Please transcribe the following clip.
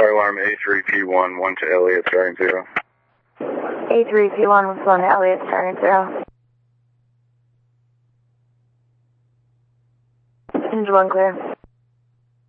Fire alarm A3P1, 1 to Elliott, starting 0. A3P1 was 1 to Elliott, starting 0. Engine 1 clear.